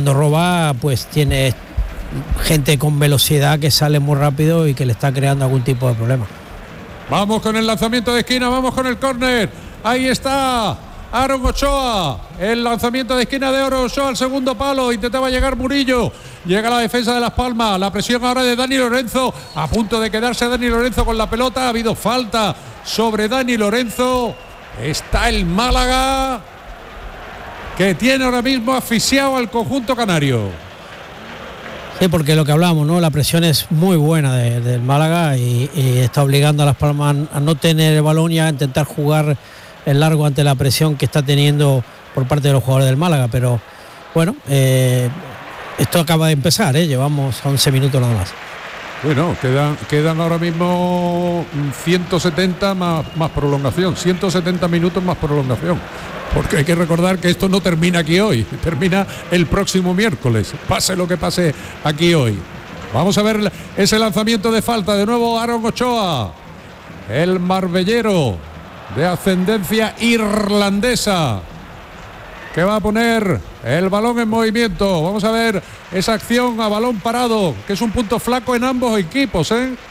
cuando roba, pues tiene gente con velocidad que sale muy rápido y que le está creando algún tipo de problema. Vamos con el lanzamiento de esquina, vamos con el córner. Ahí está Aaron Ochoa. El lanzamiento de esquina de Aaron Ochoa al segundo palo. Intentaba llegar Murillo. Llega la defensa de Las Palmas. La presión ahora de Dani Lorenzo. A punto de quedarse Dani Lorenzo con la pelota. Ha habido falta sobre Dani Lorenzo. Está el Málaga, que tiene ahora mismo asfixiado al conjunto canario. Sí, porque lo que hablamos, ¿no? La presión es muy buena del Málaga y está obligando a Las Palmas a no tener el balón y a intentar jugar en largo ante la presión que está teniendo por parte de los jugadores del Málaga. Pero bueno, esto acaba de empezar, llevamos 11 minutos nada más. Bueno, quedan ahora mismo 170 más prolongación, 170 minutos más prolongación. Porque hay que recordar que esto no termina aquí hoy, termina el próximo miércoles, pase lo que pase aquí hoy. Vamos a ver ese lanzamiento de falta, de nuevo Aaron Ochoa, el marbellero de ascendencia irlandesa, que va a poner el balón en movimiento. Vamos a ver esa acción a balón parado, que es un punto flaco en ambos equipos,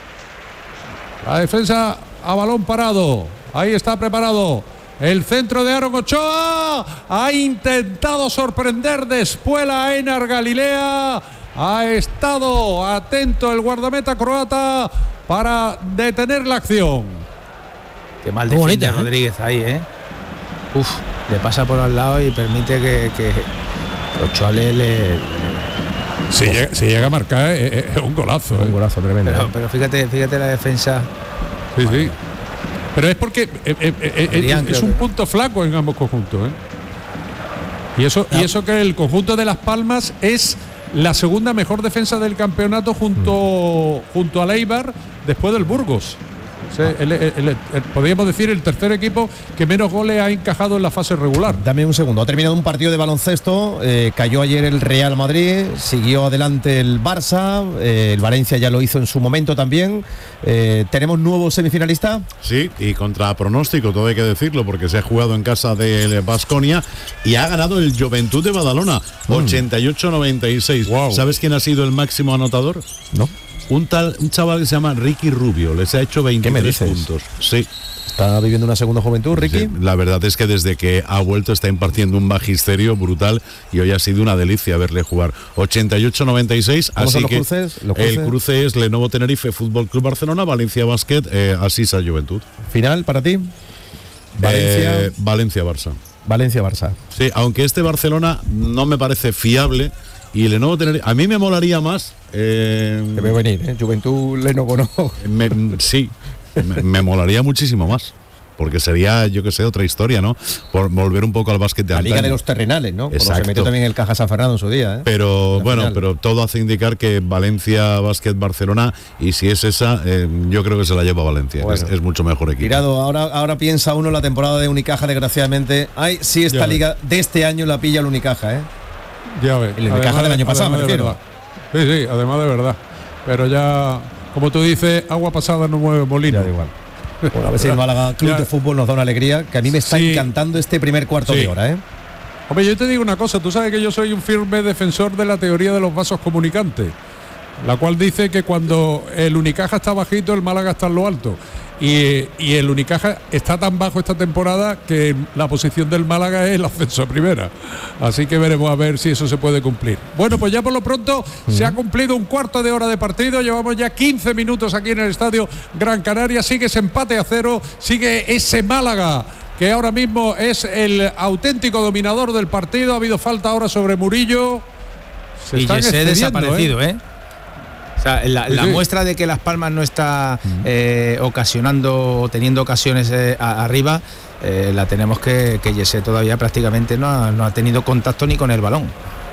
La defensa a balón parado, ahí está preparado. El centro de Aaron Ochoa, ha intentado sorprender de espuela a Einar Galilea, ha estado atento el guardameta croata para detener la acción. Qué mal defiende Rodríguez ahí, le pasa por al lado y permite que Ochoa le... Si llega a marcar es un golazo. Un golazo tremendo. Pero fíjate la defensa. Sí. Pero es porque es un punto flaco en ambos conjuntos, Y eso que el conjunto de Las Palmas es la segunda mejor defensa del campeonato junto al Eibar, después del Burgos. Podríamos decir el tercer equipo que menos goles ha encajado en la fase regular. Dame un segundo, ha terminado un partido de baloncesto, cayó ayer el Real Madrid, siguió adelante el Barça, el Valencia ya lo hizo en su momento también. ¿Tenemos nuevo semifinalista? Sí, y contra pronóstico, todo hay que decirlo, porque se ha jugado en casa del Baskonia y ha ganado el Juventud de Badalona, 88-96. Wow. ¿Sabes quién ha sido el máximo anotador? No. Un chaval que se llama Ricky Rubio, les ha hecho 23 puntos. Sí. ¿Está viviendo una segunda juventud, Ricky? Sí, la verdad es que desde que ha vuelto está impartiendo un magisterio brutal y hoy ha sido una delicia verle jugar. 88-96, así que cruces? El cruce es Lenovo Tenerife Fútbol Club Barcelona, Valencia Basket, Asisa Juventud. ¿Final para ti? Valencia-Barça. Valencia-Barça. Sí, aunque este Barcelona no me parece fiable. Y Lenovo Tenerife, a mí me molaría más. Debe venir, Juventud Lenovo no. Sí, me molaría muchísimo más. Porque sería, yo que sé, otra historia, ¿no? Por volver un poco al básquet de la antaño. Liga de los Terrenales, ¿no? Exacto. Como se metió también el Caja San Fernando en su día, Pero bueno, pero todo hace indicar que Valencia Basket Barcelona, y si es esa, yo creo que se la lleva Valencia. Bueno, es mucho mejor equipo. Tirado, ahora piensa uno la temporada de Unicaja, desgraciadamente. Ay, sí, esta liga de este año la pilla el Unicaja, Ya ves. El Unicaja del año pasado, me refiero. Sí, además de verdad. Pero ya, como tú dices, agua pasada no mueve molino. Ya da igual. Bueno, a ver si el Málaga Club de Fútbol nos da una alegría, que a mí me está encantando este primer cuarto de hora, Hombre, yo te digo una cosa, tú sabes que yo soy un firme defensor de la teoría de los vasos comunicantes, la cual dice que cuando el Unicaja está bajito, el Málaga está en lo alto. Y el Unicaja está tan bajo esta temporada que la posición del Málaga es el ascenso a primera. Así que veremos a ver si eso se puede cumplir. Bueno, pues ya por lo pronto se ha cumplido un cuarto de hora de partido. Llevamos ya 15 minutos aquí en el Estadio Gran Canaria. Sigue ese empate a 0. Sigue ese Málaga, que ahora mismo es el auténtico dominador del partido. Ha habido falta ahora sobre Murillo. Se están desaparecido, O sea, la muestra de que Las Palmas no está ocasionando o teniendo ocasiones arriba, la tenemos que Yese todavía prácticamente no ha tenido contacto ni con el balón.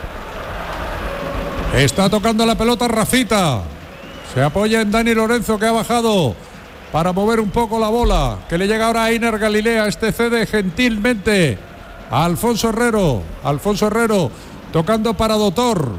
Está tocando la pelota Rafita. Se apoya en Dani Lorenzo, que ha bajado para mover un poco la bola, que le llega ahora a Einar Galilea. Este cede gentilmente a Alfonso Herrero. Alfonso Herrero tocando para Dotor.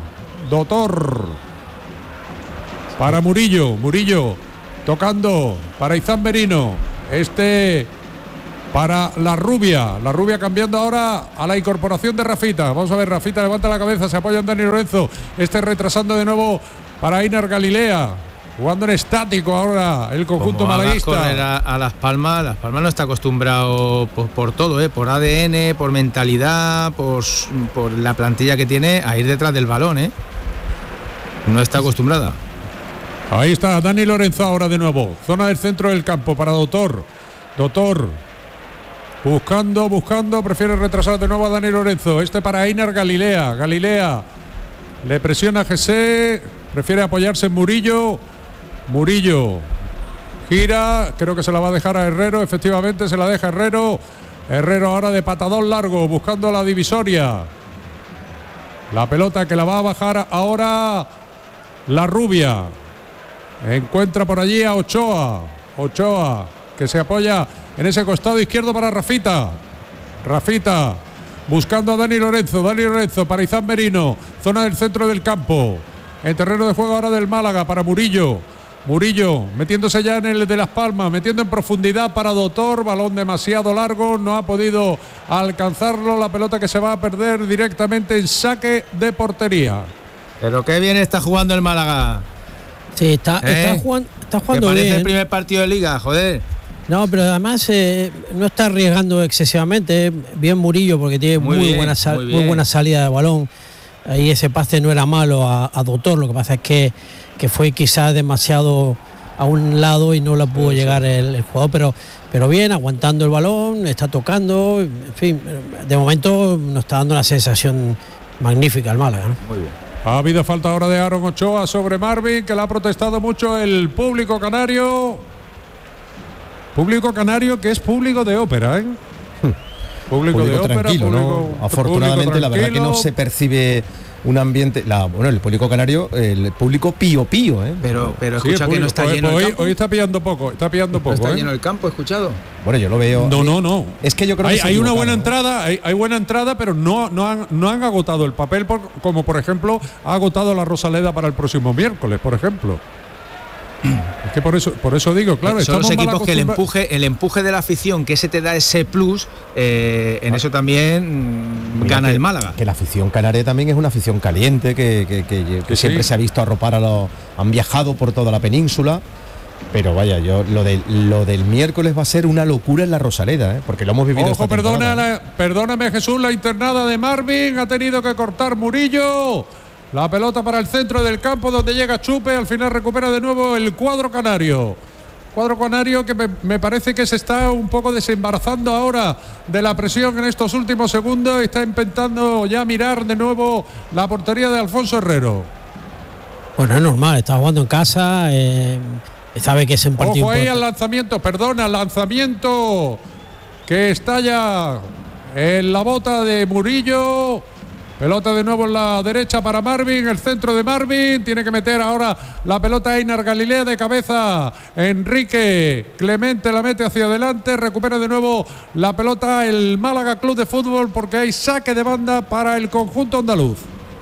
Para Murillo tocando para Izan Merino. para la Rubia cambiando ahora a la incorporación de Rafita. Vamos a ver, Rafita levanta la cabeza, se apoya en Dani Lorenzo, retrasando de nuevo para Einar Galilea, jugando en estático ahora el conjunto malaguista. A Las Palmas no está acostumbrado por todo, por ADN, por mentalidad, por la plantilla que tiene, a ir detrás del balón, no está acostumbrada. Ahí está Dani Lorenzo ahora de nuevo, zona del centro del campo para Dotor, buscando, prefiere retrasar de nuevo a Dani Lorenzo, para Einar Galilea, le presiona a Jesse, prefiere apoyarse en Murillo, gira, creo que se la va a dejar a Herrero, efectivamente se la deja Herrero ahora de patadón largo, buscando la divisoria, la pelota que la va a bajar ahora la Rubia, encuentra por allí a Ochoa que se apoya en ese costado izquierdo para Rafita, buscando a Dani Lorenzo para Izan Merino, zona del centro del campo, en terreno de juego ahora del Málaga para Murillo metiéndose ya en el de Las Palmas, metiendo en profundidad para Dotor, balón demasiado largo, no ha podido alcanzarlo, la pelota que se va a perder directamente en saque de portería. Pero qué bien está jugando el Málaga. Sí, está jugando parece bien. El primer partido de liga, joder. No, pero además no está arriesgando excesivamente. Bien Murillo, porque tiene muy buena salida de balón. Ahí ese pase no era malo a Dotor, lo que pasa es que fue quizás demasiado a un lado y no la pudo llegar el jugador, pero bien, aguantando el balón, está tocando, en fin, de momento nos está dando una sensación magnífica el Málaga, ¿no? Muy bien. Ha habido falta ahora de Aaron Ochoa sobre Marvin, que le ha protestado mucho el público canario. Público canario que es público de ópera, ¿eh? Público de ópera, tranquilo, ¿no? Afortunadamente, público la verdad que no se percibe un ambiente, el público canario, el público pío, ¿eh? Pero escucha, que no está lleno el campo. Hoy está pillando poco, ¿No está lleno el campo, escuchado? Bueno, yo lo veo. No. Es que yo creo que hay una buena entrada, hay buena entrada, pero no han agotado el papel, como por ejemplo ha agotado la Rosaleda para el próximo miércoles, por ejemplo. Es que por eso digo, claro, son los equipos que el empuje de la afición, que ese te da ese plus, en eso también gana el Málaga. Que la afición canaria también es una afición caliente, que siempre se ha visto arropar han viajado por toda la península. Pero vaya, lo del miércoles va a ser una locura en la Rosaleda, porque lo hemos vivido. Ojo, perdóname Jesús, la internada de Marvin, ha tenido que cortar Murillo. La pelota para el centro del campo donde llega Chupe, al final recupera de nuevo el cuadro canario. Cuadro canario que me parece que se está un poco desembarazando ahora de la presión en estos últimos segundos. Está intentando ya mirar de nuevo la portería de Alfonso Herrero. Bueno, es normal, está jugando en casa, sabe que es un partido. Ojo ahí al lanzamiento, lanzamiento que está ya en la bota de Murillo. Pelota de nuevo en la derecha para Marvin, el centro de Marvin, tiene que meter ahora la pelota a Einar Galilea de cabeza, Enrique Clemente la mete hacia adelante, recupera de nuevo la pelota el Málaga Club de Fútbol porque hay saque de banda para el conjunto andaluz.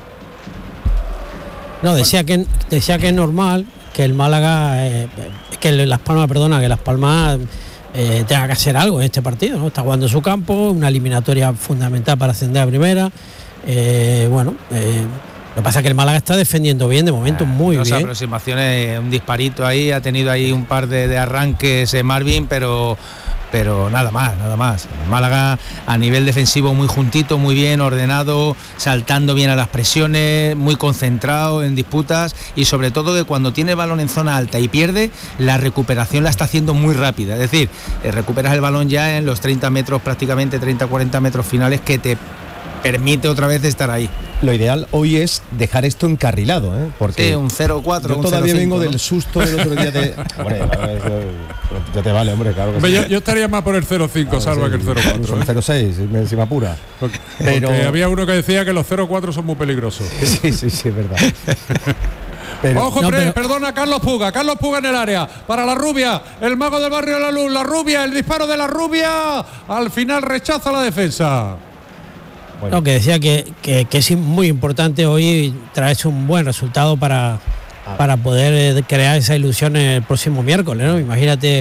No, decía que es normal que el Málaga, que Las Palmas tenga que hacer algo en este partido, ¿no? Está jugando en su campo, una eliminatoria fundamental para ascender a primera. Lo que pasa es que el Málaga está defendiendo bien de momento, muy bien. Aproximaciones, un disparito ahí, ha tenido ahí un par de arranques Marvin, pero nada más. El Málaga a nivel defensivo muy juntito, muy bien ordenado, saltando bien a las presiones, muy concentrado en disputas y sobre todo que cuando tiene el balón en zona alta y pierde, la recuperación la está haciendo muy rápida. Es decir, recuperas el balón ya en los 30 metros, prácticamente 30-40 metros finales, que te permite otra vez estar ahí. Lo ideal hoy es dejar esto encarrilado, porque sí, un 0-4. Yo todavía vengo del susto del otro día de. Ya te vale, hombre, claro que sí. Yo estaría más por el 0-5, salva que el 0-4. El 0-6, si me apura. Porque había uno que decía que los 0-4 son muy peligrosos. Sí, es verdad. Ojo, perdona, Carlos Puga en el área, para la Rubia, el mago del barrio de la Luz, la Rubia, el disparo de la Rubia, al final rechaza la defensa. Bueno. No, que decía que es muy importante hoy traerse un buen resultado para poder crear esa ilusión el próximo miércoles, ¿no? Imagínate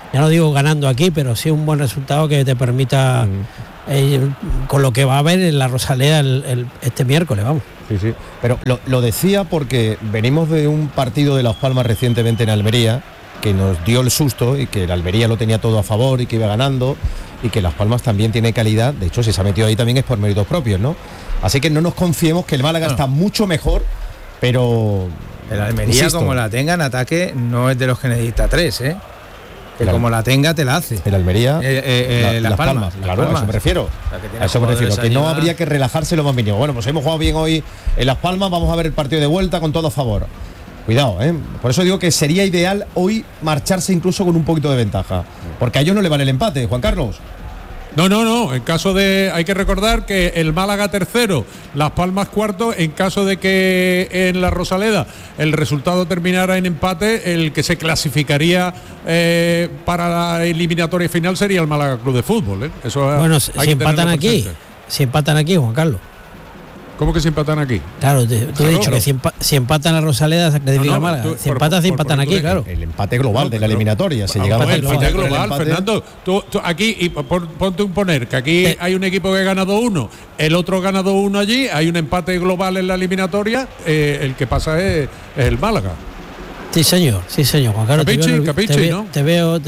ya no digo ganando aquí, pero sí un buen resultado que te permita con lo que va a haber en la Rosaleda este miércoles, vamos. Sí. Pero lo decía porque venimos de un partido de Las Palmas recientemente en Almería que nos dio el susto, y que el Almería lo tenía todo a favor y que iba ganando, y que Las Palmas también tiene calidad. De hecho, si se ha metido ahí también es por méritos propios, ¿no? Así que no nos confiemos, que el Málaga está mucho mejor, pero el Almería, insisto, como la tenga en ataque, no es de los que necesita 3, ¿eh? Que como la tenga te la hace. El Almería, Las Palmas. Claro, a eso me refiero. Que no habría que relajarse lo más mínimo. Bueno, pues hemos jugado bien hoy en Las Palmas, vamos a ver el partido de vuelta con todo a favor. Cuidado, por eso digo que sería ideal hoy marcharse incluso con un poquito de ventaja, porque a ellos no le vale el empate, Juan Carlos. No, en caso de, hay que recordar que el Málaga tercero, Las Palmas cuarto, en caso de que en la Rosaleda el resultado terminara en empate, el que se clasificaría para la eliminatoria final sería el Málaga Club de Fútbol, Eso bueno, si empatan aquí, Juan Carlos. ¿Cómo que se empatan aquí? Claro, tú has dicho que si empatan a Rosaleda se clasifica a Málaga. Si empatan aquí, claro. El empate global de la eliminatoria. Se llegaba el empate global, Fernando. Tú aquí, y ponte un poner, que aquí hay un equipo que ha ganado 1, el otro ha ganado 1 allí, hay un empate global en la eliminatoria, el que pasa es el Málaga. Sí, señor, Juan Carlos. Capichi, ¿no? Te veo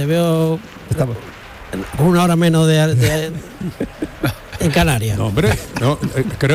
con una hora menos de en Canarias. No, hombre, creo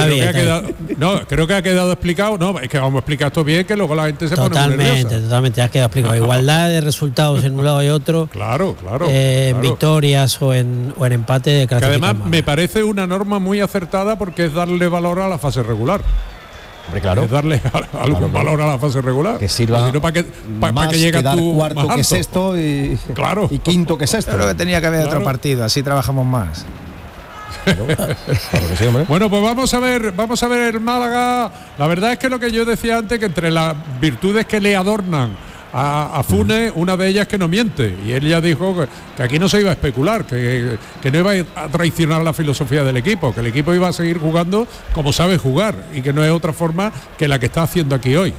que ha quedado explicado. No, es que vamos a explicar esto bien, que luego la gente se pone muy nerviosa. Totalmente, has quedado explicado. Igualdad de resultados en un lado y otro. Claro. Victorias o en empate de que además me parece una norma muy acertada, porque es darle valor a la fase regular. Hombre, claro. Es darle algún valor a la fase regular. Que sirva para que llegue tú cuarto que sexto y quinto que sexto. Creo que tenía que haber otro partido, así trabajamos más. Claro que sí, hombre. Bueno, pues vamos a ver el Málaga. La verdad es que lo que yo decía antes, que entre las virtudes que le adornan a Funes, una de ellas es que no miente, y él ya dijo que aquí no se iba a especular, que no iba a traicionar la filosofía del equipo, que el equipo iba a seguir jugando como sabe jugar, y que no es otra forma que la que está haciendo aquí hoy.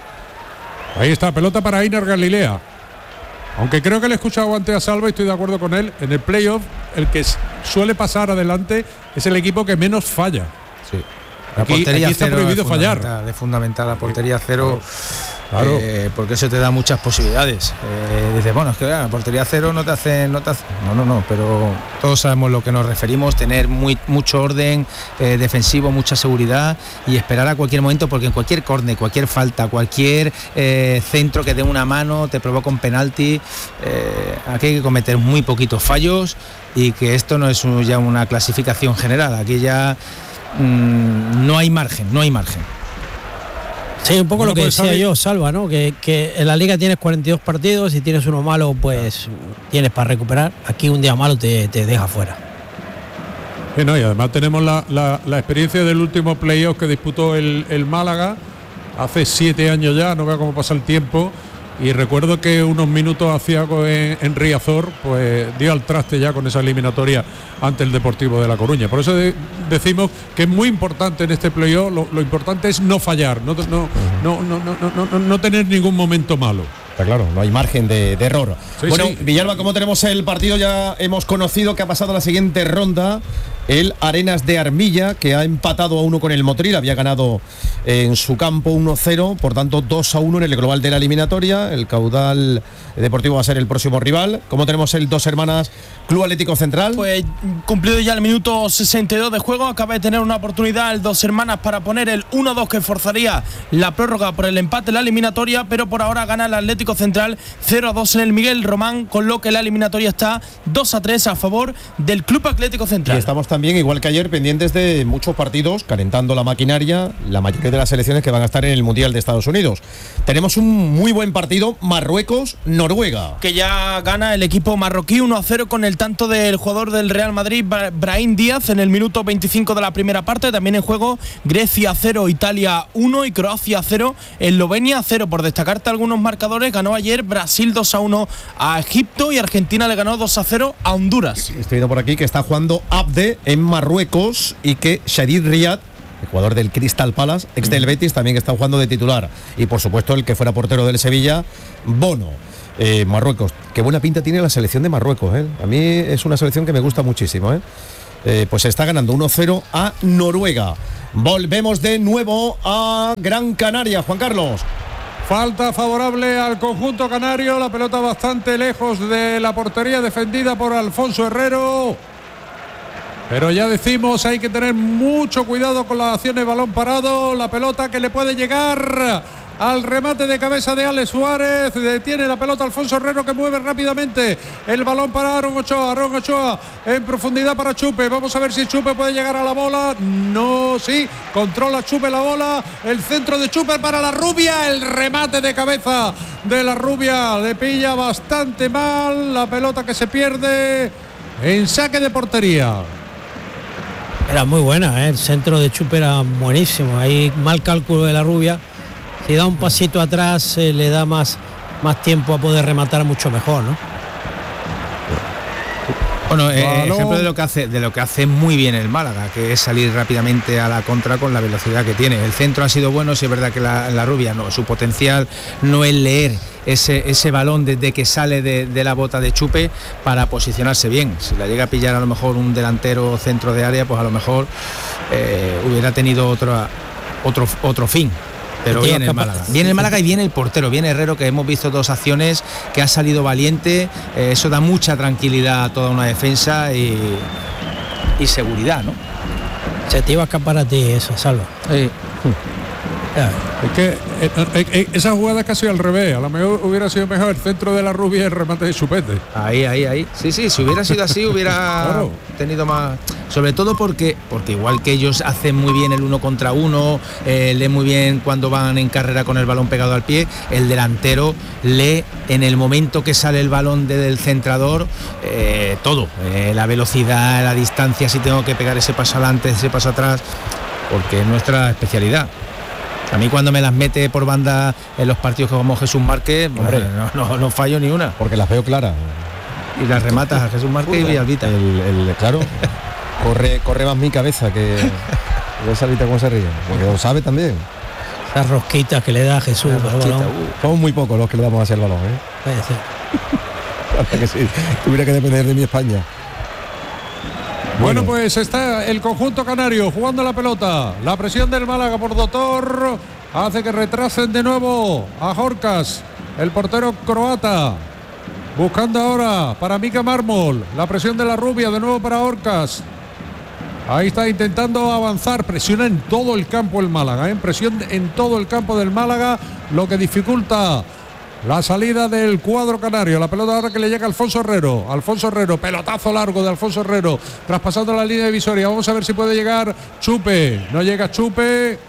Ahí está, pelota para Einar Galilea. Aunque creo que le he escuchado antes a Salva y estoy de acuerdo con él, en el playoff el que suele pasar adelante es el equipo que menos falla. Sí. La portería aquí está prohibido fallar. Es fundamental la portería cero. Claro. Porque eso te da muchas posibilidades. Dices, bueno, es que la portería cero no te hace. No, pero todos sabemos lo que nos referimos, tener mucho orden defensivo, mucha seguridad, y esperar a cualquier momento, porque en cualquier córner, cualquier falta, cualquier centro que dé una mano te provoca un penalti. Aquí hay que cometer muy poquitos fallos, y que esto no es ya una clasificación general. Aquí ya no hay margen. Sí, un poco lo que decía yo, Salva, ¿no? Que en la liga tienes 42 partidos, y tienes uno malo, pues tienes para recuperar. Aquí un día malo te deja fuera. Y además tenemos la experiencia del último playoff que disputó el Málaga hace 7 años ya, no veo cómo pasa el tiempo. Y recuerdo que unos minutos hacía en Riazor, pues dio al traste ya con esa eliminatoria ante el Deportivo de La Coruña. Por eso decimos que es muy importante en este playoff, lo importante es no fallar, no tener ningún momento malo. Está claro, no hay margen de error. Sí, bueno, sí. Villalba, ¿cómo tenemos el partido? Ya hemos conocido que ha pasado a la siguiente ronda el Arenas de Armilla, que ha empatado a 1 con el Motril, había ganado en su campo 1-0, por tanto 2-1 en el global de la eliminatoria. El Caudal Deportivo va a ser el próximo rival. ¿Cómo tenemos el Dos Hermanas Club Atlético Central? Pues cumplido ya el minuto 62 de juego, acaba de tener una oportunidad el Dos Hermanas para poner el 1-2 que forzaría la prórroga por el empate en la eliminatoria, pero por ahora gana el Atlético Central 0-2 en el Miguel Román, con lo que la eliminatoria está 2-3 a favor del Club Atlético Central. Y estamos también, igual que ayer, pendientes de muchos partidos, calentando la maquinaria, la mayoría de las selecciones que van a estar en el Mundial de Estados Unidos. Tenemos un muy buen partido, Marruecos-Noruega. Que ya gana el equipo marroquí 1-0 con el tanto del jugador del Real Madrid, Brahim Díaz, en el minuto 25 de la primera parte. También en juego Grecia 0, Italia 1 y Croacia 0, Eslovenia 0. Por destacarte algunos marcadores, ganó ayer Brasil 2-1 a Egipto, y Argentina le ganó 2-0 a Honduras. Estoy viendo por aquí que está jugando Abde en Marruecos, y que Shadid Riyad, el jugador del Crystal Palace, ex del Betis, también está jugando de titular. Y por supuesto el que fuera portero del Sevilla, Bono. Marruecos. Qué buena pinta tiene la selección de Marruecos, ¿eh? A mí es una selección que me gusta muchísimo, ¿eh? Pues está ganando 1-0 a Noruega. Volvemos de nuevo a Gran Canaria, Juan Carlos. Falta favorable al conjunto canario, la pelota bastante lejos de la portería defendida por Alfonso Herrero. Pero ya decimos, hay que tener mucho cuidado con las acciones, balón parado, la pelota que le puede llegar al remate de cabeza de Alex Suárez, detiene la pelota Alfonso Herrero que mueve rápidamente el balón para Aaron Ochoa en profundidad para Chupe, vamos a ver si Chupe puede llegar a la bola, no, sí, controla Chupe la bola, el centro de Chupe para la Rubia, el remate de cabeza de la Rubia, le pilla bastante mal, la pelota que se pierde en saque de portería. Era muy buena, ¿eh? El centro de Chupe era buenísimo, ahí mal cálculo de la Rubia. Si da un pasito atrás, le da más tiempo a poder rematar mucho mejor, ¿no? Bueno, ejemplo de lo que hace muy bien el Málaga, que es salir rápidamente a la contra con la velocidad que tiene. El centro ha sido bueno, sí es verdad que la Rubia no, su potencial no es leer ese balón desde que sale de la bota de Chupe para posicionarse bien. Si la llega a pillar a lo mejor un delantero centro de área, pues a lo mejor hubiera tenido otro fin. Pero viene el Málaga y viene el portero, viene Herrero, que hemos visto 2 acciones, que ha salido valiente, eso da mucha tranquilidad a toda una defensa y seguridad, ¿no? Se te iba a escapar a ti eso, Salva. Sí. Es que esa jugada es casi al revés, a lo mejor hubiera sido mejor el centro de la Rubia y el remate de Chupete. Ahí. Sí, si hubiera sido así hubiera claro. Tenido más, sobre todo porque igual que ellos hacen muy bien el 1 contra 1, lee muy bien cuando van en carrera con el balón pegado al pie, el delantero lee en el momento que sale el balón del centrador todo, la velocidad, la distancia, si tengo que pegar ese paso adelante, ese paso atrás, porque es nuestra especialidad. A mí cuando me las mete por banda en los partidos como Jesús Márquez, no fallo ni una. Porque las veo claras. Y las rematas a Jesús Márquez y Villalbita. Claro, corre más mi cabeza que esa Villalbita cómo se ríe. Porque lo sabe también. Las rosquitas que le da a Jesús. Somos muy pocos los que le damos hacia el balón, ¿eh? Puede ser. Hasta que sí, tuviera que depender de mi España. Bueno, pues está el conjunto canario jugando la pelota. La presión del Málaga por Dotor hace que retrasen de nuevo a Jorkas, el portero croata. Buscando ahora para Mika Mármol. La presión de la Rubia de nuevo para Jorkas. Ahí está intentando avanzar. Presiona en todo el campo el Málaga. Presión en todo el campo del Málaga, lo que dificulta la salida del cuadro canario. La pelota ahora que le llega a Alfonso Herrero, pelotazo largo de Alfonso Herrero, traspasando la línea divisoria. Vamos a ver si puede llegar Chupe. No llega Chupe.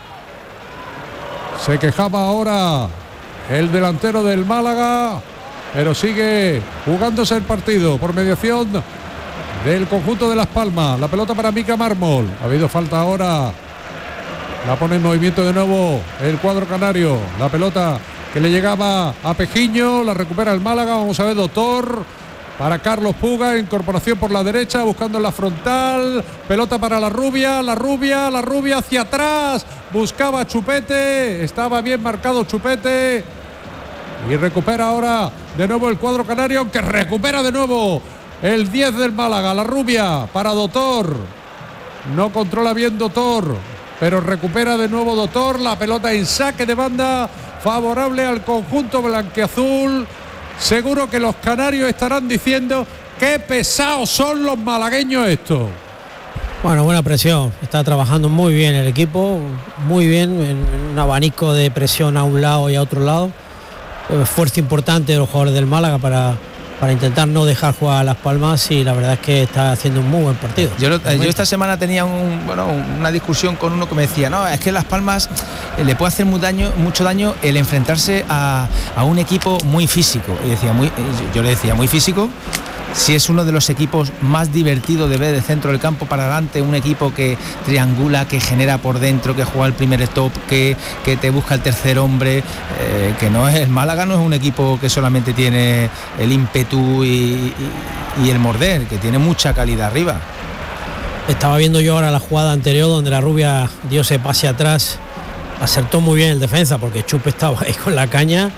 Se quejaba ahora el delantero del Málaga, pero sigue jugándose el partido por mediación del conjunto de Las Palmas. La pelota para Mika Mármol. Ha habido falta ahora. La pone en movimiento de nuevo el cuadro canario. La pelota que le llegaba a Pejiño, la recupera el Málaga. Vamos a ver, Dotor para Carlos Puga, incorporación por la derecha, buscando en la frontal, pelota para la Rubia hacia atrás, buscaba Chupete, estaba bien marcado Chupete y recupera ahora de nuevo el cuadro canario, aunque recupera de nuevo el 10 del Málaga, la Rubia para Dotor, no controla bien Dotor, pero recupera de nuevo Dotor, la pelota en saque de banda favorable al conjunto blanquiazul. Seguro que los canarios estarán diciendo qué pesados son los malagueños estos. Bueno, buena presión, está trabajando muy bien el equipo, muy bien, en un abanico de presión a un lado y a otro lado. Esfuerzo importante de los jugadores del Málaga para intentar no dejar jugar a Las Palmas, y la verdad es que está haciendo un muy buen partido. Yo esta semana tenía una discusión con uno que me decía, no, es que Las Palmas le puede hacer mucho daño el enfrentarse a un equipo muy físico. Y yo le decía, ¿muy físico? Si es uno de los equipos más divertidos de ver de centro del campo para adelante, un equipo que triangula, que genera por dentro, que juega el primer stop, que te busca el tercer hombre, que no es el Málaga, no es un equipo que solamente tiene el ímpetu y el morder, que tiene mucha calidad arriba. Estaba viendo yo ahora la jugada anterior donde la Rubia dio ese pase atrás, acertó muy bien el defensa porque Chupe estaba ahí con la caña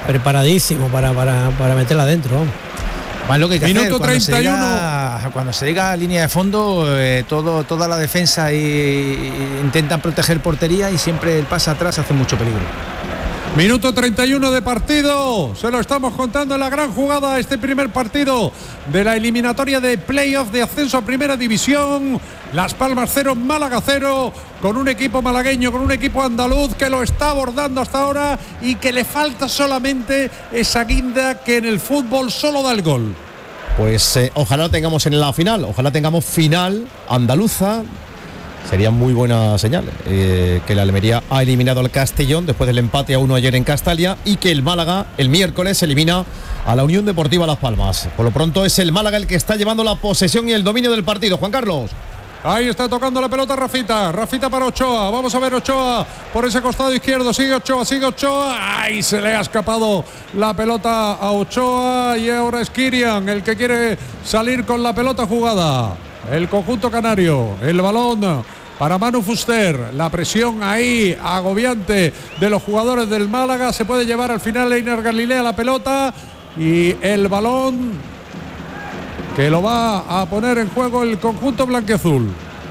preparadísimo para meterla adentro. Más lo que hay que Minuto hacer, 31. cuando se llega a línea de fondo, toda la defensa intentan proteger portería y siempre el pase atrás hace mucho peligro. Minuto 31 de partido, se lo estamos contando en la gran jugada, este primer partido de la eliminatoria de playoff de ascenso a Primera División. Las Palmas 0, Málaga 0, con un equipo malagueño, con un equipo andaluz que lo está abordando hasta ahora y que le falta solamente esa guinda que en el fútbol solo da el gol. Pues ojalá lo tengamos en la final, ojalá tengamos final andaluza. Sería muy buena señal que la Almería ha eliminado al Castellón después del empate a 1 ayer en Castalia y que el Málaga el miércoles elimina a la Unión Deportiva Las Palmas. Por lo pronto es el Málaga el que está llevando la posesión y el dominio del partido. Juan Carlos. Ahí está tocando la pelota Rafita para Ochoa, vamos a ver Ochoa por ese costado izquierdo, sigue Ochoa, ahí se le ha escapado la pelota a Ochoa y ahora es Kirian el que quiere salir con la pelota jugada. El conjunto canario, el balón para Manu Fuster, la presión ahí agobiante de los jugadores del Málaga, se puede llevar al final Einar Galilea la pelota y el balón que lo va a poner en juego el conjunto blanquiazul.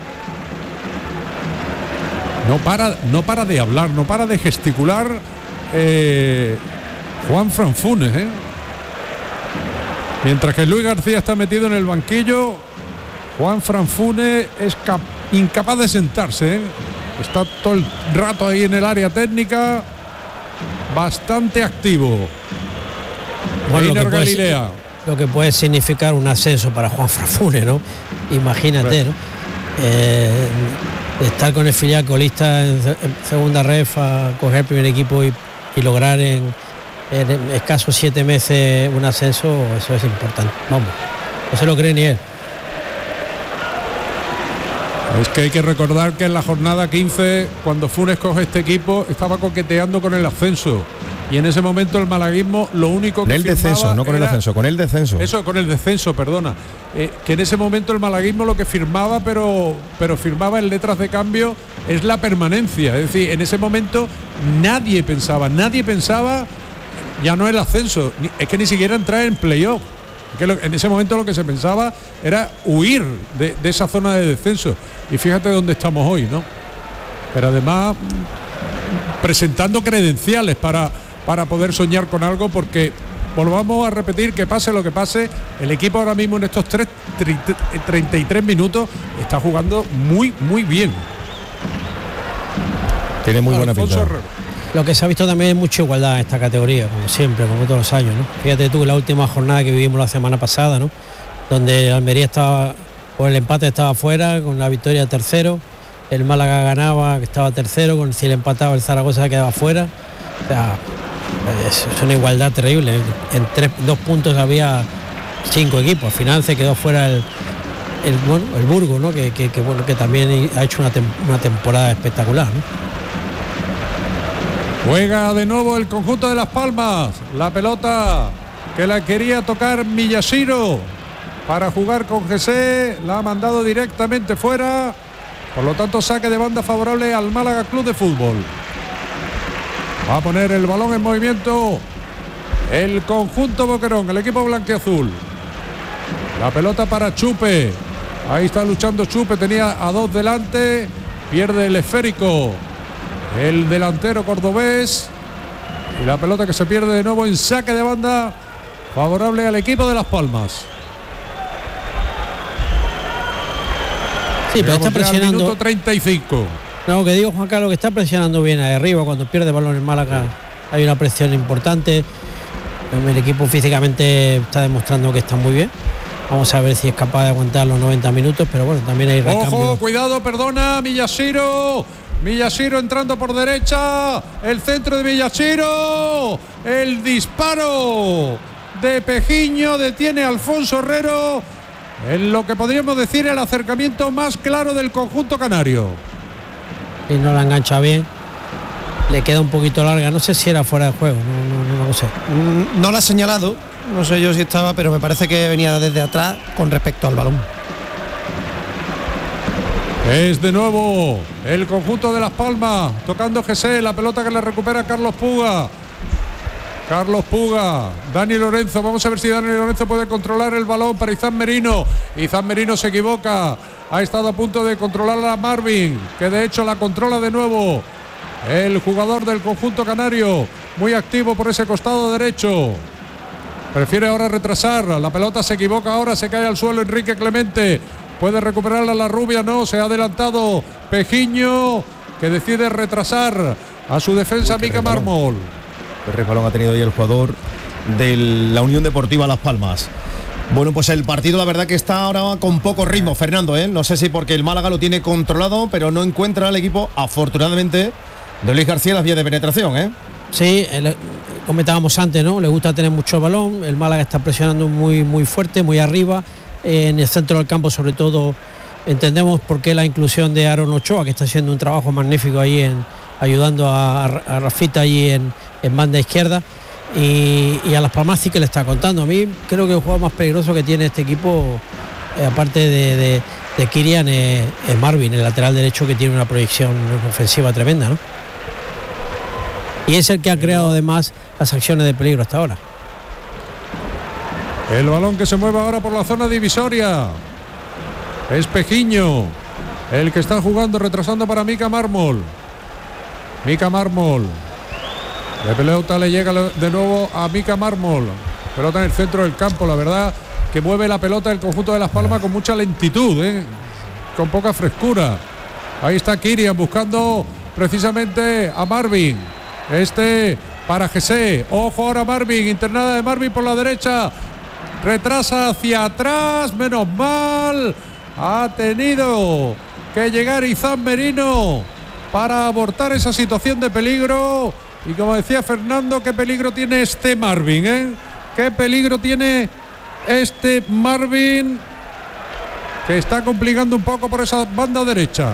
No para de hablar, no para de gesticular Juan Franfunes, mientras que Luis García está metido en el banquillo. Juan Franfunes es incapaz de sentarse, está todo el rato ahí en el área técnica, bastante activo. Bueno, lo que puede significar un ascenso para Juan Franfunes, ¿no? Imagínate, ¿no? Estar con el filial colista en segunda ref, a coger el primer equipo y lograr en escasos 7 meses un ascenso, eso es importante. Vamos, no se lo cree ni él. Es que hay que recordar que en la jornada 15, cuando Funes coge este equipo, estaba coqueteando con el ascenso. Y en ese momento el malaguismo lo único que con el descenso, no con el ascenso, con el descenso. Eso, con el descenso, perdona. Que en ese momento el malaguismo lo que firmaba, pero firmaba en letras de cambio, es la permanencia. Es decir, en ese momento nadie pensaba ya no el ascenso, es que ni siquiera entrar en playoff. Que en ese momento lo que se pensaba era huir de esa zona de descenso. Y fíjate dónde estamos hoy, ¿no? Pero además presentando credenciales para poder soñar con algo, porque volvamos a repetir que pase lo que pase, el equipo ahora mismo en estos 33 minutos está jugando muy bien. Tiene muy buena pinta. Lo que se ha visto también es mucha igualdad en esta categoría, como siempre, como todos los años, ¿no? Fíjate tú, la última jornada que vivimos la semana pasada, ¿no? Donde Almería estaba, por el empate estaba fuera, con la victoria tercero, el Málaga ganaba, que estaba tercero, si le empataba el Zaragoza quedaba fuera. O sea, es una igualdad terrible. En 2 puntos había 5 equipos, al final se quedó fuera el Burgos, ¿no? Que también ha hecho una temporada espectacular, ¿no? Juega de nuevo el conjunto de Las Palmas. La pelota que la quería tocar Miyashiro para jugar con Jesse. La ha mandado directamente fuera. Por lo tanto, saque de banda favorable al Málaga Club de Fútbol. Va a poner el balón en movimiento el conjunto Boquerón, el equipo blanquiazul. La pelota para Chupe. Ahí está luchando Chupe. Tenía a 2 delante. Pierde el esférico el delantero cordobés, y la pelota que se pierde de nuevo en saque de banda favorable al equipo de Las Palmas. Sí, pero está presionando. Minuto 35. No, que digo, Juan Carlos, que está presionando bien ahí arriba. Cuando pierde balón en Málaga hay una presión importante. El equipo físicamente está demostrando que está muy bien. Vamos a ver si es capaz de aguantar los 90 minutos, pero bueno, también hay recambio. Ojo, cuidado, perdona, Miyashiro entrando por derecha, el centro de Miyashiro, el disparo de Pejiño, detiene a Alfonso Herrero, en lo que podríamos decir el acercamiento más claro del conjunto canario. Y no la engancha bien, le queda un poquito larga, no sé si era fuera de juego, no lo sé. No la ha señalado, no sé yo si estaba, pero me parece que venía desde atrás con respecto al balón. Es de nuevo el conjunto de Las Palmas tocando Jesse, la pelota que le recupera Carlos Puga. Carlos Puga, Dani Lorenzo, vamos a ver si Dani Lorenzo puede controlar el balón para Izan Merino. Izan Merino se equivoca, ha estado a punto de controlar a Marvin, que de hecho la controla de nuevo el jugador del conjunto canario, muy activo por ese costado derecho. Prefiere ahora retrasar, la pelota se equivoca ahora, se cae al suelo Enrique Clemente, puede recuperarla la rubia, no, se ha adelantado Pejiño, que decide retrasar a su defensa Mica Mármol. El resbalón ha tenido ahí el jugador de la Unión Deportiva Las Palmas. Bueno, pues el partido la verdad que está ahora con poco ritmo, Fernando, ¿eh? No sé si porque el Málaga lo tiene controlado, pero no encuentra al equipo, afortunadamente, de Luis García las vías de penetración, ¿eh? Sí, comentábamos antes, ¿no? Le gusta tener mucho balón, el Málaga está presionando muy fuerte, muy arriba, en el centro del campo sobre todo. Entendemos por qué la inclusión de Aaron Ochoa, que está haciendo un trabajo magnífico ahí ayudando a Rafita allí en banda izquierda, y a Las Palmas sí que le está contando. A mí creo que el juego más peligroso que tiene este equipo, aparte de Kirian, es Marvin, el lateral derecho, que tiene una proyección ofensiva tremenda, ¿no? Y es el que ha creado además las acciones de peligro hasta ahora. El balón que se mueve ahora por la zona divisoria es Pejiño, el que está jugando, retrasando para Mica Mármol. Mica Mármol. La pelota le llega de nuevo a Mica Mármol. Pelota en el centro del campo, la verdad que mueve la pelota el conjunto de Las Palmas con mucha lentitud, con poca frescura. Ahí está Kirian buscando precisamente a Marvin. Para Jesse. Ojo ahora Marvin, internada de Marvin por la derecha. Retrasa hacia atrás, menos mal. Ha tenido que llegar Izan Merino para abortar esa situación de peligro. Y como decía Fernando, qué peligro tiene este Marvin, qué peligro tiene este Marvin, que está complicando un poco por esa banda derecha.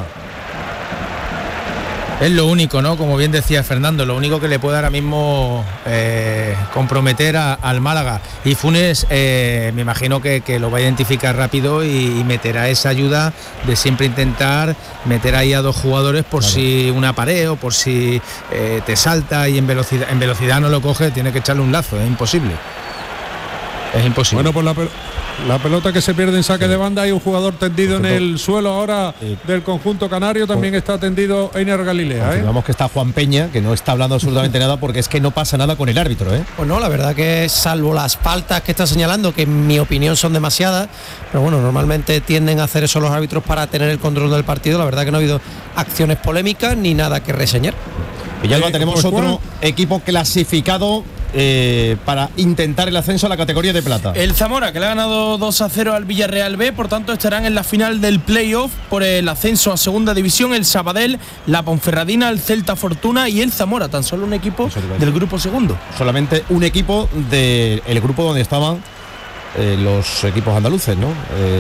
Es lo único, ¿no? Como bien decía Fernando, lo único que le puede ahora mismo comprometer al Málaga. Y Funes, me imagino que lo va a identificar rápido y meterá esa ayuda de siempre intentar meter ahí a dos jugadores por si una pared o por si te salta y en velocidad no lo coge, tiene que echarle un lazo, es imposible. Es imposible. Bueno, pues la pelota que se pierde en saque de banda, hay un jugador tendido en el suelo ahora del conjunto canario, también está tendido Einer Galilea. Confirmamos que está Juan Peña, que no está hablando absolutamente nada porque es que no pasa nada con el árbitro. Pues no, la verdad que salvo las faltas que está señalando, que en mi opinión son demasiadas, pero bueno, normalmente tienden a hacer eso los árbitros para tener el control del partido. La verdad que no ha habido acciones polémicas ni nada que reseñar. Y ya tenemos otro equipo clasificado para intentar el ascenso a la categoría de plata. El Zamora, que le ha ganado 2-0 al Villarreal B, por tanto estarán en la final del playoff por el ascenso a segunda división. El Sabadell, la Ponferradina, el Celta Fortuna y el Zamora, tan solo un equipo del grupo segundo. Solamente un equipo del grupo donde estaban los equipos andaluces, ¿no?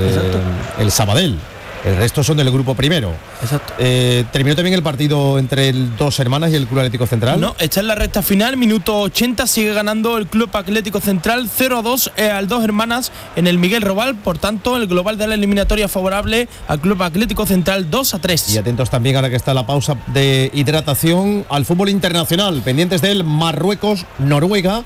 El Sabadell. El resto son del grupo primero. Exacto. ¿Terminó también el partido entre el Dos Hermanas y el Club Atlético Central? No, está en la recta final, minuto 80, sigue ganando el Club Atlético Central 0-2 al Dos Hermanas en el Miguel Robal. Por tanto, el global de la eliminatoria favorable al Club Atlético Central 2-3. Y atentos también, ahora que está la pausa de hidratación, al fútbol internacional, pendientes del Marruecos-Noruega.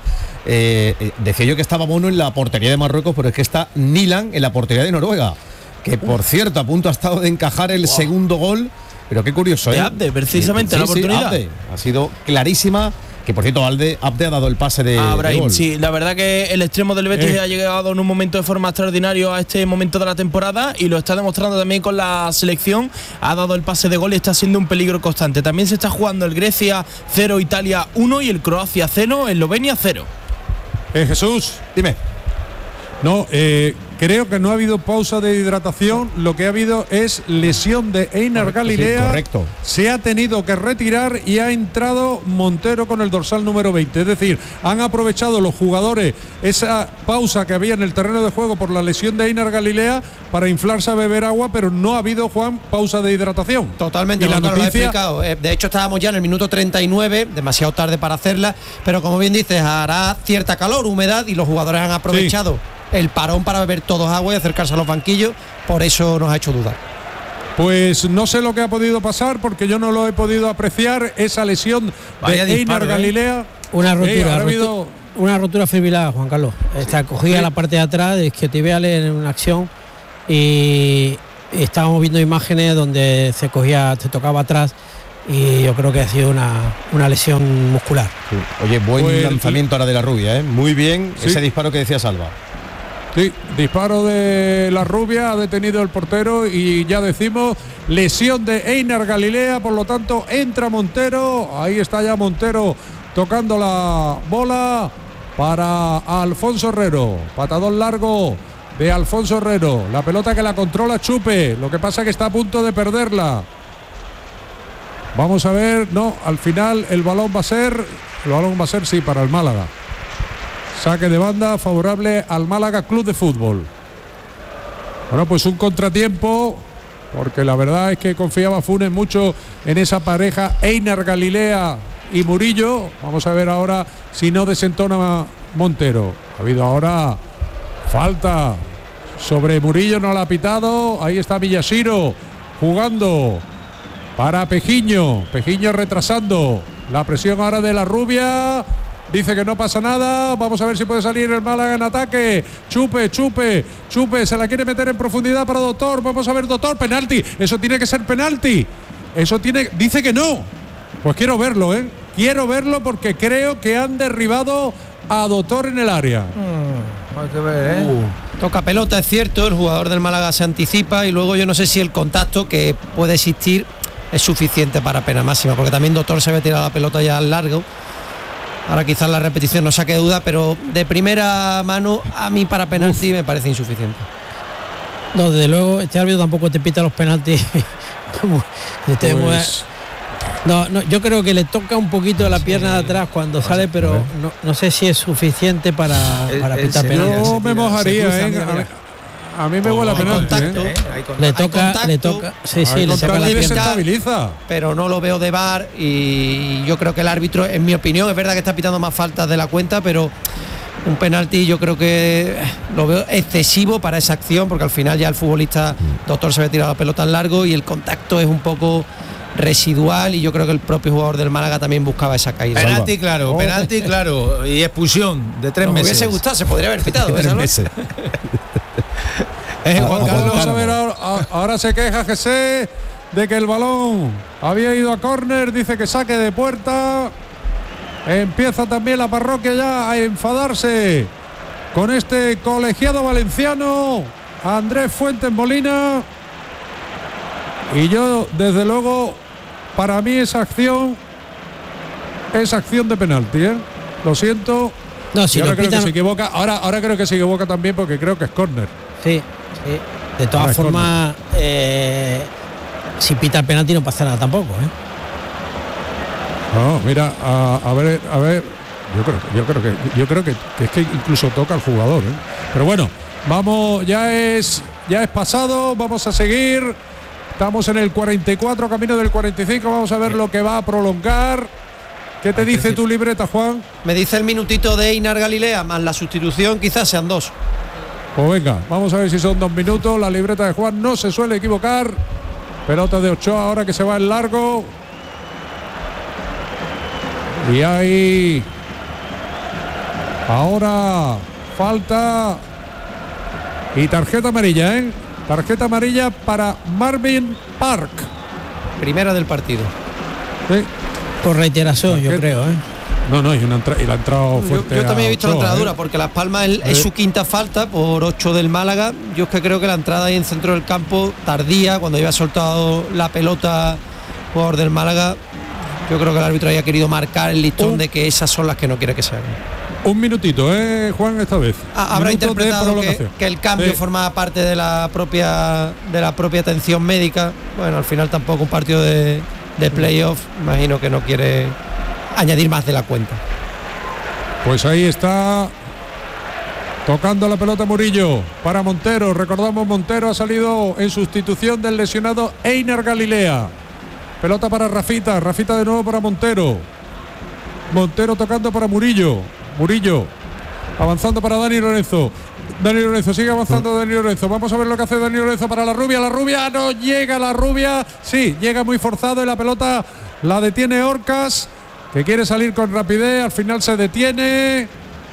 Decía yo que estaba Bono en la portería de Marruecos, pero es que está Nilan en la portería de Noruega, que por cierto a punto ha estado de encajar el segundo gol, pero qué curioso, de Abde, precisamente la oportunidad. Abde ha sido clarísima, que por cierto Abde ha dado el pase de gol. Sí, la verdad que el extremo del Betis ha llegado en un momento de forma extraordinario a este momento de la temporada y lo está demostrando también con la selección. Ha dado el pase de gol y está siendo un peligro constante. También se está jugando el Grecia 0, Italia 1 y el Croacia 0, Eslovenia 0. Jesús, dime. No, creo que no ha habido pausa de hidratación, lo que ha habido es lesión de Einer Galilea. Sí, correcto. Se ha tenido que retirar y ha entrado Montero con el dorsal número 20. Es decir, han aprovechado los jugadores esa pausa que había en el terreno de juego por la lesión de Einer Galilea para inflarse a beber agua, pero no ha habido, Juan, pausa de hidratación. Totalmente, y la noticia, lo he explicado. De hecho, estábamos ya en el minuto 39, demasiado tarde para hacerla, pero como bien dices, hará cierta calor, humedad y los jugadores han aprovechado el parón para beber todos agua y acercarse a los banquillos, por eso nos ha hecho dudar. Pues no sé lo que ha podido pasar porque yo no lo he podido apreciar, esa lesión de Einer Galilea. Una rotura. una rotura fibrilar, Juan Carlos. Está cogida la parte de atrás, isquiotibiales en una acción, y estábamos viendo imágenes donde se tocaba atrás, y yo creo que ha sido una lesión muscular. Sí. Oye, buen lanzamiento ahora de la Rubia, ¿eh? Muy bien, ese disparo que decía Salva. Sí, disparo de la Rubia, ha detenido el portero, y ya decimos, lesión de Einar Galilea, por lo tanto entra Montero, ahí está ya Montero tocando la bola para Alfonso Herrero, patadón largo de Alfonso Herrero, la pelota que la controla Chupe, lo que pasa es que está a punto de perderla. Vamos a ver, no, al final el balón va a ser sí para el Málaga. Saque de banda favorable al Málaga Club de Fútbol. Bueno, pues un contratiempo, porque la verdad es que confiaba Funes mucho en esa pareja Einar Galilea y Murillo. Vamos a ver ahora si no desentona Montero. Ha habido ahora falta sobre Murillo, no la ha pitado. Ahí está Villashiro jugando para Pejiño retrasando la presión ahora de la Rubia. Dice que no pasa nada. Vamos a ver si puede salir el Málaga en ataque. Chupe, se la quiere meter en profundidad para Doctor. Vamos a ver, Doctor, penalti. Eso tiene que ser penalti. Dice que no. Pues quiero verlo, Quiero verlo, porque creo que han derribado a Doctor en el área. Hay que ver, Toca pelota, es cierto. El jugador del Málaga se anticipa, y luego yo no sé si el contacto que puede existir es suficiente para pena máxima, porque también Doctor se había tirado la pelota ya al largo. Ahora quizás la repetición no saque duda, pero de primera mano a mí para penalti me parece insuficiente. No, desde luego este árbitro tampoco te pita los penaltis. No, yo creo que le toca un poquito la pierna de atrás cuando sale, pero no sé si es suficiente para pitar penaltis. Yo me mojaría, A mí me huele a penalti. Le toca. Sí, le toca la pierna. Pero no lo veo de VAR, y yo creo que el árbitro, en mi opinión, es verdad que está pitando más faltas de la cuenta, pero un penalti yo creo que lo veo excesivo para esa acción, porque al final ya el futbolista Doctor se ve tirado la pelota en largo y el contacto es un poco residual, y yo creo que el propio jugador del Málaga también buscaba esa caída. Penalti claro, y expulsión de 3 meses. Me hubiese gustado, se podría haber pitado. 3 meses. Juan Carlos, a ver, ahora se queja José de que el balón había ido a córner, dice que saque de puerta. Empieza también la parroquia ya a enfadarse con este colegiado valenciano, Andrés Fuentes Molina. Y yo, desde luego, para mí esa acción de penalti, Lo siento. No, si ahora creo que se equivoca. Ahora creo que se equivoca también, porque creo que es córner. Sí. De todas formas, si pita el penalti no pasa nada tampoco, No, mira, a ver. Yo creo que es que incluso toca al jugador, Pero bueno, vamos, ya es pasado. Vamos a seguir. Estamos en el 44, camino del 45. Vamos a ver lo que va a prolongar. ¿Qué te dice tu libreta, Juan? Me dice el minutito de Einar Galilea más la sustitución, quizás sean 2. Pues venga, vamos a ver si son 2 minutos. La libreta de Juan no se suele equivocar. Pelota de Ochoa ahora que se va en largo. Y hay ahora falta y tarjeta amarilla, Tarjeta amarilla para Marvin Park. Primera del partido. Sí. Por reiteración, yo creo, No, y la ha entrado fuerte. Yo también he visto la entrada dura, porque Las Palmas es su quinta falta por 8 del Málaga. Yo es que creo que la entrada ahí en centro del campo, tardía, cuando había soltado la pelota jugador del Málaga, yo creo que el árbitro había querido marcar el listón de que esas son las que no quiere que se hagan. Un minutito, Juan, esta vez. Habrá interpretado que el cambio formaba parte de la propia atención médica. Bueno, al final tampoco un partido de playoff, imagino que no quiere añadir más de la cuenta. Pues ahí está tocando la pelota Murillo para Montero. Recordamos, Montero ha salido en sustitución del lesionado Einar Galilea. Pelota para Rafita de nuevo para Montero tocando para Murillo avanzando para Dani Lorenzo sigue avanzando Dani Lorenzo. Vamos a ver lo que hace Dani Lorenzo para la Rubia no llega la Rubia, sí, llega muy forzado y la pelota la detiene Orcas, que quiere salir con rapidez, al final se detiene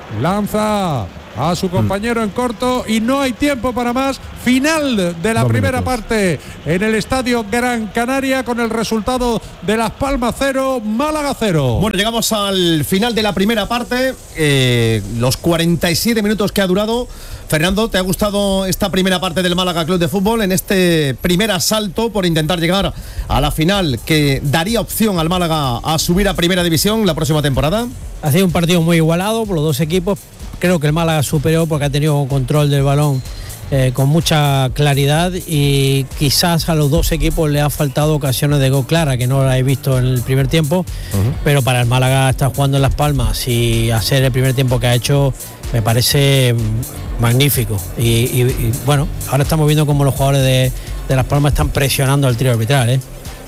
lanza a su compañero en corto y no hay tiempo para más. Final de la primera parte en el Estadio Gran Canaria con el resultado de Las Palmas 0, Málaga 0. Bueno, llegamos al final de la primera parte, los 47 minutos que ha durado. Fernando, ¿te ha gustado esta primera parte del Málaga Club de Fútbol en este primer asalto por intentar llegar a la final que daría opción al Málaga a subir a Primera División la próxima temporada? Ha sido un partido muy igualado por los dos equipos. Creo que el Málaga superó porque ha tenido control del balón con mucha claridad y quizás a los dos equipos le ha faltado ocasiones de gol clara que no la he visto en el primer tiempo, pero para el Málaga estar jugando en Las Palmas y hacer el primer tiempo que ha hecho me parece magnífico y bueno, ahora estamos viendo cómo los jugadores de Las Palmas están presionando al tiro arbitral.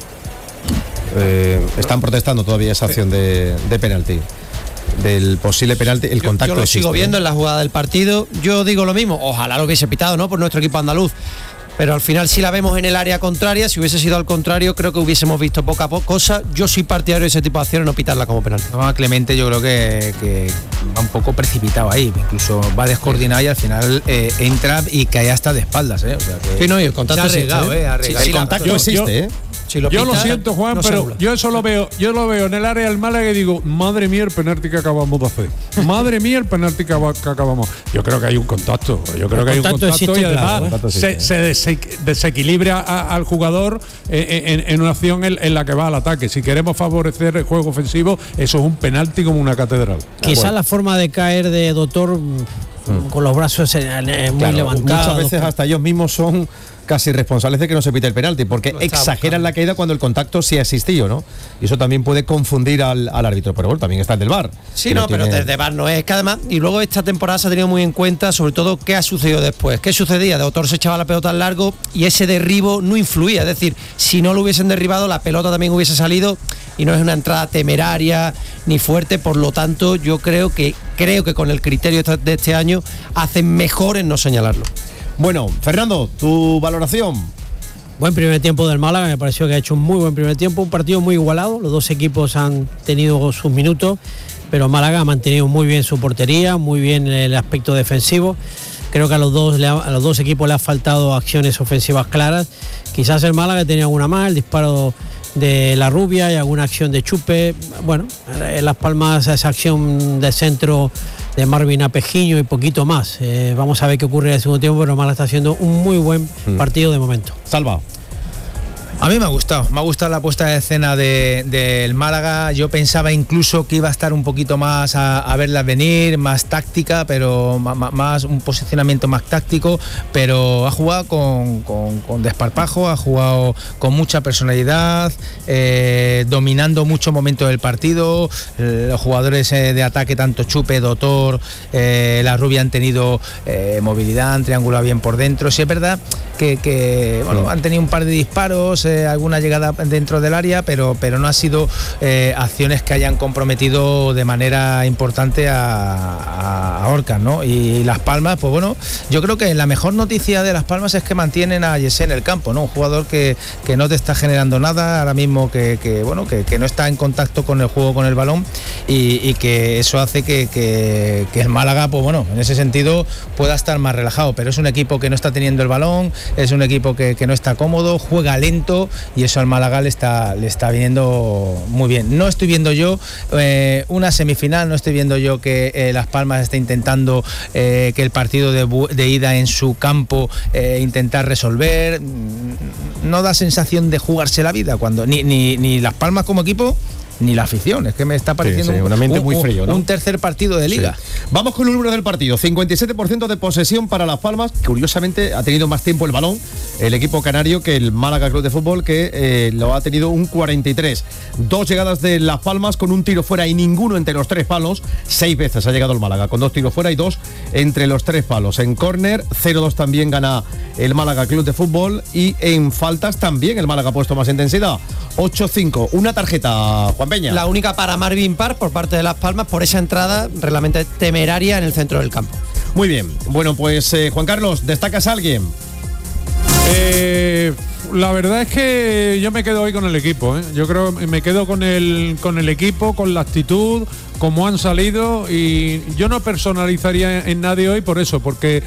Están protestando todavía esa acción de penalti. Del posible penalti, el contacto. Yo lo sigo viendo en la jugada del partido. Yo digo lo mismo, ojalá lo hubiese pitado, ¿no? Por nuestro equipo andaluz. Pero al final, si la vemos en el área contraria, si hubiese sido al contrario, creo que hubiésemos visto poca cosa. Yo soy partidario de ese tipo de acciones, no pitarla como penalti. No, Clemente, yo creo que va un poco precipitado ahí, incluso va descoordinado y al final entra y cae hasta de espaldas, ¿eh? O sea que sí, no, y el contacto existe, el contacto existe, ¿eh? Si yo lo siento, Juan, no pero yo eso lo veo en el área del Málaga y digo, madre mía el penalti que acabamos de hacer. Madre mía el penalti que acabamos. Yo creo que hay un contacto. Yo creo que hay un contacto y además se desequilibra al jugador en una acción en la que va al ataque. Si queremos favorecer el juego ofensivo, eso es un penalti como una catedral. Quizás la forma de caer de Doctor con los brazos muy levantados. Muchas veces hasta ellos mismos son casi responsables de que no se pite el penalti, porque exageran la caída cuando el contacto sí ha existido, ¿no? Y eso también puede confundir al árbitro, pero bueno, también está el del VAR. Sí, no, pero desde VAR no es que además, y luego esta temporada se ha tenido muy en cuenta, sobre todo, qué ha sucedido después. ¿Qué sucedía? De Autor se echaba la pelota al largo y ese derribo no influía, es decir, si no lo hubiesen derribado, la pelota también hubiese salido y no es una entrada temeraria ni fuerte, por lo tanto, yo creo que con el criterio de este año hacen mejor en no señalarlo. Bueno, Fernando, tu valoración. Buen primer tiempo del Málaga, me pareció que ha hecho un muy buen primer tiempo, un partido muy igualado, los dos equipos han tenido sus minutos, pero Málaga ha mantenido muy bien su portería, muy bien el aspecto defensivo. Creo que a los dos equipos le ha faltado acciones ofensivas claras. Quizás el Málaga tenía alguna más, el disparo de La Rubia y alguna acción de Chupe. Bueno, en Las Palmas esa acción de centro de Marvin Apejiño y poquito más. Vamos a ver qué ocurre en el segundo tiempo, pero Málaga está haciendo un muy buen partido de momento. Salva. A mí me ha gustado la puesta de escena del Málaga. Yo pensaba incluso que iba a estar un poquito más a verla venir, más táctica, pero más un posicionamiento más táctico, pero ha jugado con desparpajo, ha jugado con mucha personalidad, dominando muchos momentos del partido. Los jugadores de ataque, tanto Chupe, Doctor, La Rubia, han tenido movilidad, han triangulado bien por dentro. Sí, es verdad que bueno, han tenido un par de disparos, alguna llegada dentro del área, pero no ha sido acciones que hayan comprometido de manera importante a Orcas, ¿no? Y Las Palmas, pues bueno, yo creo que la mejor noticia de Las Palmas es que mantienen a Yesé en el campo, ¿no? Un jugador que no te está generando nada ahora mismo, que no está en contacto con el juego, con el balón, y que eso hace que el Málaga, pues bueno, en ese sentido pueda estar más relajado, pero es un equipo que no está teniendo el balón, es un equipo que no está cómodo, juega lento, y eso al Málaga le está viniendo muy bien. No estoy viendo yo una semifinal, no estoy viendo yo que Las Palmas esté intentando que el partido de ida en su campo intentar resolver. No da sensación de jugarse la vida cuando ni Las Palmas como equipo ni la afición. Es que me está pareciendo un ambiente muy frío, ¿no? Un tercer partido de liga. Sí. Vamos con el número del partido. 57% de posesión para Las Palmas. Curiosamente ha tenido más tiempo el balón el equipo canario que el Málaga Club de Fútbol, que lo ha tenido un 43. 2 llegadas de Las Palmas con un tiro fuera y ninguno entre los 3 palos. 6 veces ha llegado el Málaga con 2 tiros fuera y 2 entre los 3 palos. En córner 0-2 también gana el Málaga Club de Fútbol, y en faltas también el Málaga ha puesto más intensidad. 8-5. Una tarjeta, Juan Peña. La única para Marvin Parr por parte de Las Palmas por esa entrada realmente temeraria en el centro del campo. Muy bien. Bueno, pues Juan Carlos, ¿destacas a alguien? La verdad es que yo me quedo hoy con el equipo, ¿eh? Yo creo que me quedo con el equipo, con la actitud, como han salido, y yo no personalizaría en nadie hoy por eso, porque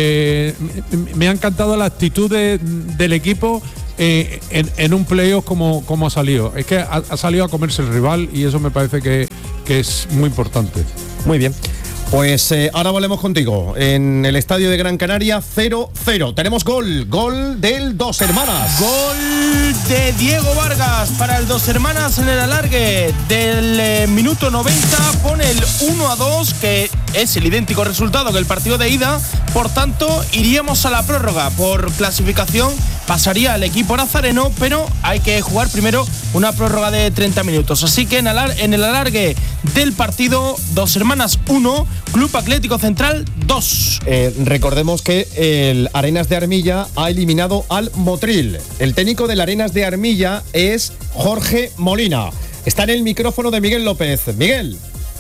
me ha encantado la actitud del equipo en un playoff como ha salido. Es que ha salido a comerse el rival y eso me parece que es muy importante. Muy bien. Pues ahora volvemos contigo. En el estadio de Gran Canaria, 0-0. Tenemos gol del Dos Hermanas. Gol de Diego Vargas para el Dos Hermanas en el alargue del minuto 90. Pone el 1-2, que es el idéntico resultado que el partido de ida. Por tanto, iríamos a la prórroga. Por clasificación pasaría al equipo nazareno, pero hay que jugar primero una prórroga de 30 minutos. Así que en el alargue del partido, Dos Hermanas 1, Club Atlético Central 2. Recordemos que el Arenas de Armilla ha eliminado al Motril. El técnico del Arenas de Armilla es Jorge Molina. Está en el micrófono de Miguel López. Miguel.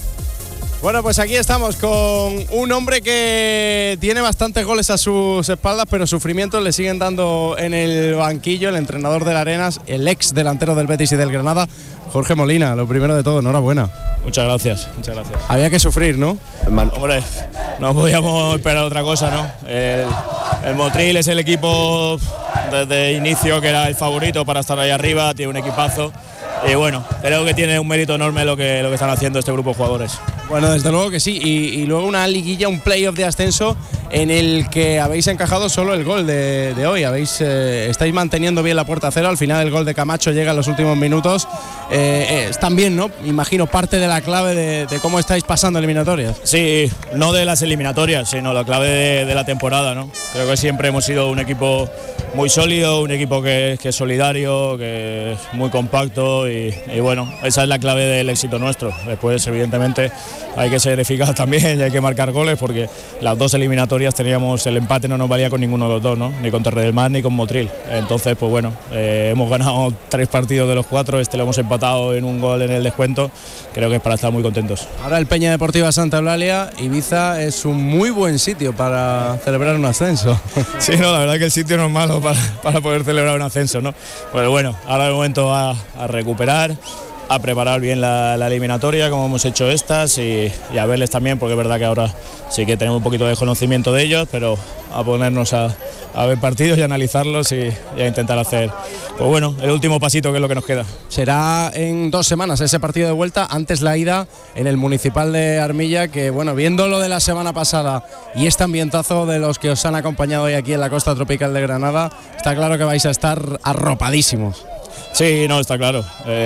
Bueno, pues aquí estamos con un hombre que tiene bastantes goles a sus espaldas, pero sufrimientos le siguen dando en el banquillo el entrenador del Arenas, el ex delantero del Betis y del Granada, Jorge Molina. Lo primero de todo, enhorabuena. Muchas gracias, muchas gracias. Había que sufrir, ¿no? Hombre, no podíamos esperar otra cosa, ¿no? El Motril es el equipo desde inicio que era el favorito para estar ahí arriba, tiene un equipazo. Y bueno, creo que tiene un mérito enorme lo que están haciendo este grupo de jugadores. Bueno, desde luego que sí, y luego una liguilla, un playoff de ascenso en el que habéis encajado solo el gol de hoy. Estáis manteniendo bien la puerta a cero. Al final el gol de Camacho llega en los últimos minutos. Es también, ¿no? Imagino parte de la clave de cómo estáis pasando eliminatorias. Sí, no de las eliminatorias, sino la clave de la temporada, ¿no? Creo que siempre hemos sido un equipo muy sólido, un equipo que es solidario, que es muy compacto y bueno, esa es la clave del éxito nuestro. Después, evidentemente, hay que ser eficaz también y hay que marcar goles, porque las dos eliminatorias teníamos el empate, no nos valía con ninguno de los dos, ¿no? Ni con Torre del Mar ni con Motril. Entonces, pues bueno, hemos ganado 3 partidos de los 4, lo hemos empatado en un gol en el descuento. Creo que es para estar muy contentos. Ahora el Peña Deportiva Santa Eulalia, Ibiza es un muy buen sitio para celebrar un ascenso. Sí, no, la verdad que el sitio no es malo para poder celebrar un ascenso, ¿no? Pues bueno, ahora de momento a recuperar, a preparar bien la eliminatoria como hemos hecho estas y a verles también, porque es verdad que ahora sí que tenemos un poquito de conocimiento de ellos, pero a ponernos a ver partidos y analizarlos y a intentar hacer, pues bueno, el último pasito, que es lo que nos queda. Será en 2 semanas ese partido de vuelta, antes la ida en el Municipal de Armilla, que bueno, viendo lo de la semana pasada y este ambientazo de los que os han acompañado hoy aquí en la costa tropical de Granada, está claro que vais a estar arropadísimos. Sí, no, está claro.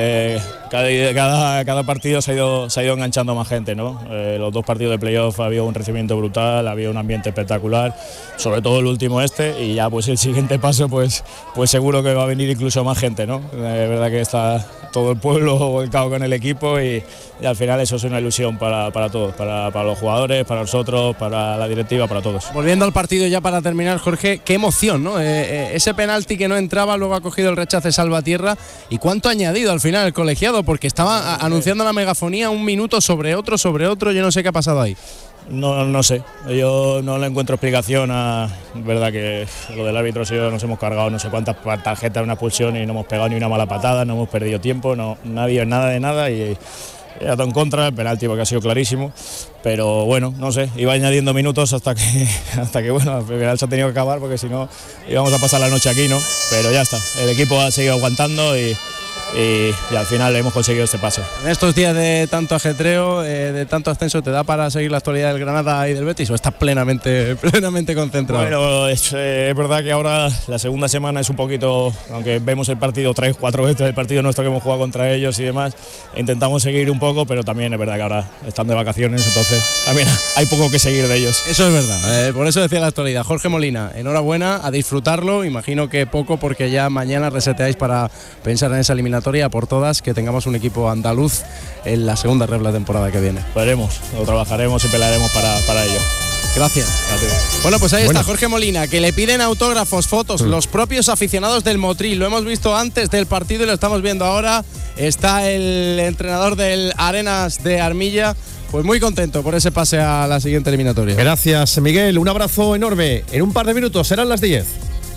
Cada partido se ha ido enganchando más gente, ¿no? Los 2 partidos de playoff había un recibimiento brutal, había un ambiente espectacular, sobre todo el último y ya pues el siguiente paso pues seguro que va a venir incluso más gente, ¿no? Es verdad que está todo el pueblo volcado con el equipo y al final eso es una ilusión para todos, para los jugadores, para nosotros, para la directiva, para todos. Volviendo al partido ya para terminar, Jorge, qué emoción, ¿no? Ese penalti que no entraba, luego ha cogido el rechace Salvatierra, y cuánto ha añadido al final el colegiado, porque estaba anunciando la megafonía un minuto sobre otro, yo no sé qué ha pasado ahí. No sé, yo no le encuentro explicación verdad que lo del árbitro, si nos hemos cargado no sé cuántas tarjetas, una expulsión y no hemos pegado ni una mala patada, no hemos perdido tiempo, no ha habido nada de nada y ha dado en contra el penalti porque ha sido clarísimo, pero bueno, no sé, iba añadiendo minutos hasta que bueno, al final se ha tenido que acabar porque si no íbamos a pasar la noche aquí, ¿no? Pero ya está, el equipo ha seguido aguantando y al final hemos conseguido este paso. En estos días de tanto ajetreo, de tanto ascenso, ¿te da para seguir la actualidad del Granada y del Betis o estás plenamente concentrado? Bueno, es verdad que ahora la segunda semana es un poquito, aunque vemos el partido 3-4 veces, el partido nuestro que hemos jugado contra ellos y demás, intentamos seguir un poco, pero también es verdad que ahora están de vacaciones, entonces también hay poco que seguir de ellos. Eso es verdad, por eso decía la actualidad. Jorge Molina, enhorabuena, a disfrutarlo, imagino que poco porque ya mañana reseteáis para pensar en esa eliminatoria por todas, que tengamos un equipo andaluz en la segunda red de la temporada que viene. Veremos, lo trabajaremos y pelearemos para ello. Gracias. Bueno, pues ahí está Jorge Molina, que le piden autógrafos, fotos, los propios aficionados del Motril. Lo hemos visto antes del partido y lo estamos viendo ahora. Está el entrenador del Arenas de Armilla, pues muy contento por ese pase a la siguiente eliminatoria. Gracias, Miguel. Un abrazo enorme. En un par de minutos serán las 10.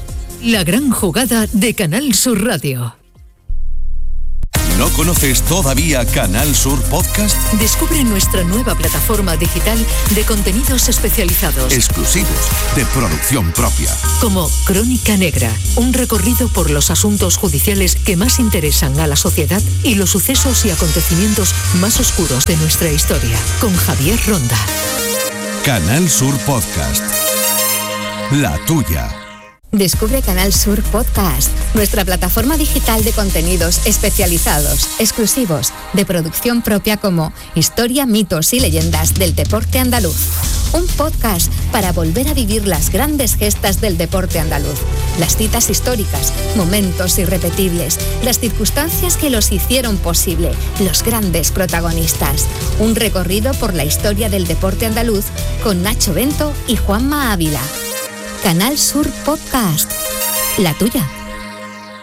La gran jugada de Canal Sur Radio. ¿No conoces todavía Canal Sur Podcast? Descubre nuestra nueva plataforma digital de contenidos especializados. Exclusivos, de producción propia. Como Crónica Negra, un recorrido por los asuntos judiciales que más interesan a la sociedad y los sucesos y acontecimientos más oscuros de nuestra historia. Con Javier Ronda. Canal Sur Podcast. La tuya. Descubre Canal Sur Podcast, nuestra plataforma digital de contenidos especializados, exclusivos, de producción propia como Historia, mitos y leyendas del deporte andaluz. Un podcast para volver a vivir las grandes gestas del deporte andaluz, las citas históricas, momentos irrepetibles, las circunstancias que los hicieron posible, los grandes protagonistas. Un recorrido por la historia del deporte andaluz con Nacho Bento y Juanma Ávila. Canal Sur Podcast, la tuya.